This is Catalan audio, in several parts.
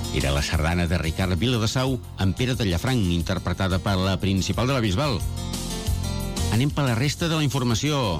Era la sardana de Ricard Viladesau amb Pere de Llafranc, interpretada per la Principal de la Bisbal. Anem per la resta de la informació.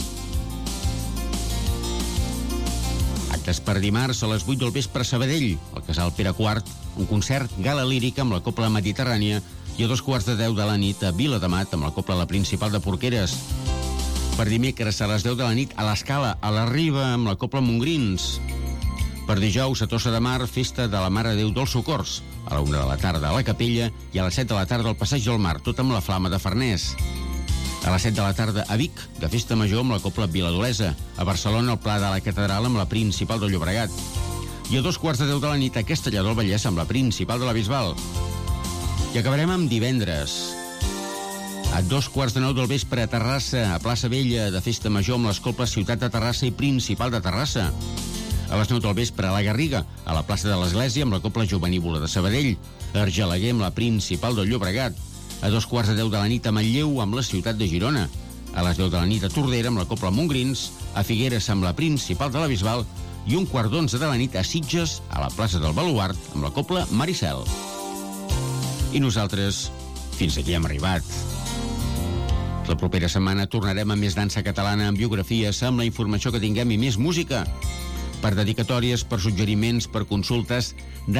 Actes per dimarts a les 8 del vespre a Sabadell, al Casal Pere IV, un concert gala lírica amb la Cobla Mediterrània, i a 2:15 de la nit a Viladamat amb la Cobla La Principal de Porqueres. Per dimecres a les 10 de la nit a l'Escala, a la Riba, amb la Cobla Montgrins. Per dijous a Tossa de Mar, festa de la Mare de Déu dels Socors, a la 1 de la tarda a la Capella i a les 7 de la tarda al Passeig del Mar, tot amb la Flama de Farners. A les 7 de la tarda a Vic, de festa major amb la Cobla Viladolesa. A Barcelona, al Pla de la Catedral amb la Principal de Llobregat. I a 2:15 de la nit a Castellar del Vallès amb la Principal de la Bisbal. I acabarem amb divendres. A 2:15 del vespre a Terrassa, a Plaça Vella, de festa major amb les Cobles Ciutat de Terrassa i Principal de Terrassa. A les 9 del vespre a la Garriga, a la plaça de l'Església amb la Cobla Jovenívola de Sabadell. A Argelaguer amb la Principal del Llobregat. A 2:15 de la nit a Manlleu amb la Ciutat de Girona. A les 10 de la nit a Tordera amb la Cobla Montgrins. A Figueres amb la Principal de la Bisbal. I 1:15 de la nit a Sitges, a la plaça del Baluart amb la Cobla Maricel. I nosaltres fins aquí hem arribat. La propera setmana tornarem amb més dansa catalana, amb biografies, amb la informació que tinguem i més música. Per dedicatòries, per suggeriments, per consultes,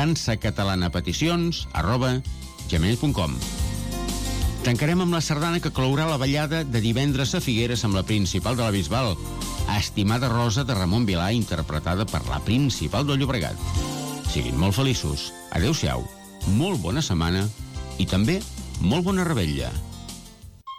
dansacatalanapeticions@gmail.com. Tancarem amb la sardana que clourà la ballada de divendres a Figueres amb la Principal de la Bisbal, Estimada Rosa de Ramon Vilà, interpretada per la Principal del Llobregat. Siguin molt feliços. Adéu-siau. Molt bona setmana i també molt bona revetlla.